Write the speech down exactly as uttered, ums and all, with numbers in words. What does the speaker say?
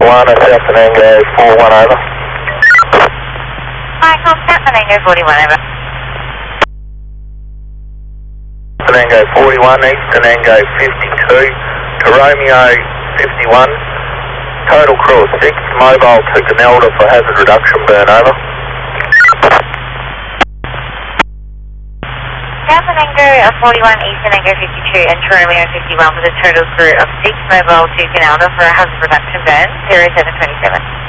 one, South Tanango four one over. Michael, South Tanango forty-one over. Tanango forty-one, East Tanango fifty-two, to Romeo fifty-one, total crew of six, mobile to Canelda for hazard reduction, burn over. South Tanango forty-one, East Tanango fifty-two, and to Romeo fifty-one with a total crew of six, mobile to Canelda for a hazard reduction, burn zero seven twenty-seven.